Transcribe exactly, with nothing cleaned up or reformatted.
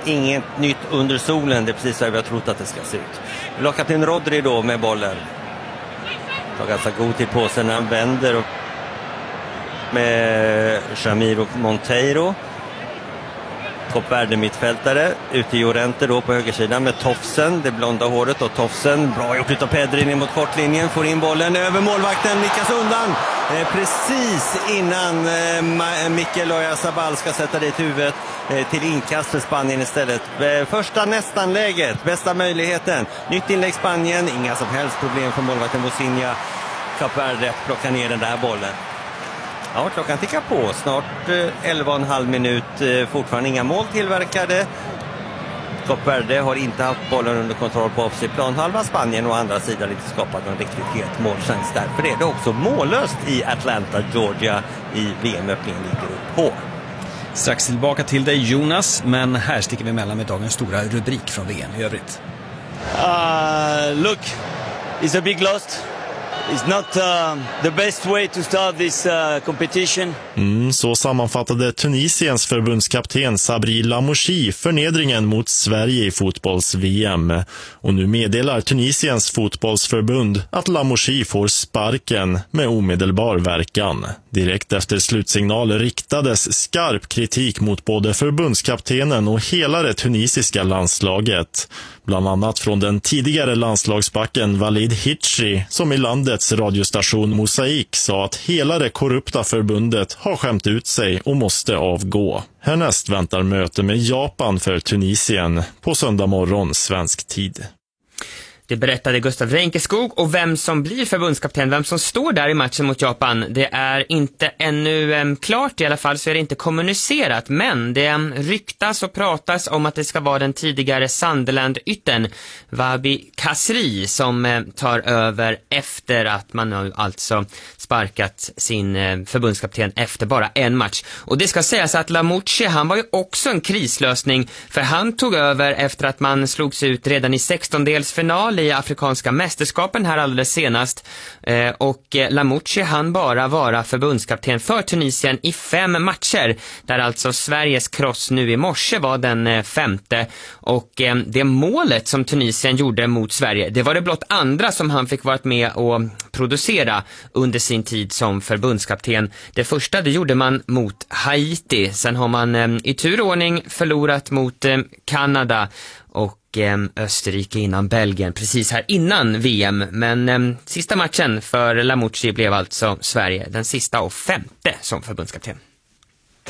inget nytt under solen. Det är precis så vi har trott att det ska se ut. Lagkapten Rodri då med bollen. Tar ganska god tid på sig när han vänder och med Jamiro Monteiro. Toppvärde mittfältare. Ute i Llorente då på högersidan med Tofsen. Det blonda håret och Tofsen. Bra gjort utav Pedri ner mot kortlinjen. Får in bollen över målvakten. Nickas undan. Eh, precis innan eh, Mikel Oyarzabal ska sätta dit huvudet eh, till inkast för Spanien istället. Eh, första nästan läget. Bästa möjligheten. Nytt inlägg Spanien. Inga som helst problem för målvakten Bosinha. Kap Verde plockar ner den där bollen. Ja, klockan tickar på. Snart eh, elva och en halv minut. Eh, fortfarande inga mål tillverkade. Kap Verde har inte haft bollen under kontroll på offside planhalva. Spanien å andra sidan inte skapat någon riktigt het målchans. Därför är det också mållöst i Atlanta, Georgia i V M-öppningen i grupp H. Strax tillbaka till dig Jonas, men här sticker vi emellan med dagens stora rubrik från V M i övrigt. Uh, look, it's a big loss. It's not uh, the best way to start this uh, competition. Mm, så sammanfattade Tunisiens förbundskapten Sabri Lamouchi förnedringen mot Sverige i fotbolls-V M. Och nu meddelar Tunisiens fotbollsförbund att Lamouchi får sparken med omedelbar verkan. Direkt efter slutsignal riktades skarp kritik mot både förbundskaptenen och hela det tunisiska landslaget. Bland annat från den tidigare landslagsbacken Walid Hitchi som i landets radiostation Mosaik sa att hela det korrupta förbundet har skämt ut sig och måste avgå. Härnäst väntar möte med Japan för Tunisien på söndag morgon svensk tid. Det berättade Gustav Reinkeskog, och vem som blir förbundskapten, vem som står där i matchen mot Japan, det är inte ännu eh, klart. I alla fall så är det inte kommunicerat, men det eh, ryktas och pratas om att det ska vara den tidigare Sunderland-ytten Wahbi Khazri som eh, tar över efter att man nu alltså sparkat sin eh, förbundskapten efter bara en match. Och det ska sägas att Lamouchi, han var ju också en krislösning, för han tog över efter att man slogs ut redan i sextondelsfinal i afrikanska mästerskapen här alldeles senast, eh, och eh, Lamouchi han bara vara förbundskapten för Tunisien i fem matcher, där alltså Sveriges kross nu i morse var den eh, femte, och eh, det målet som Tunisien gjorde mot Sverige, det var det blott andra som han fick varit med och producera under sin tid som förbundskapten. Det första det gjorde man mot Haiti, sen har man eh, i turordning förlorat mot eh, Kanada och Österrike innan Belgien, precis här innan V M. Men eh, sista matchen för Lamouchi blev alltså Sverige, den sista och femte som förbundskapten.